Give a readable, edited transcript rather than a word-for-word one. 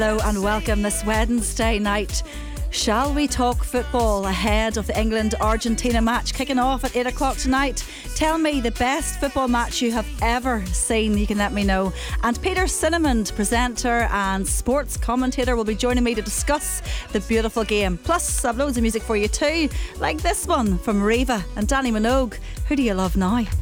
Hello and welcome this Wednesday night. Shall we talk football ahead of the England-Argentina match kicking off at 8 o'clock tonight? Tell me the best football match you have ever seen. You can let me know. And Peter Cinnamon, presenter and sports commentator, will be joining me to discuss the beautiful game. Plus, I've loads of music for you too, like this one from Reva and Danny Minogue. Who do you love now?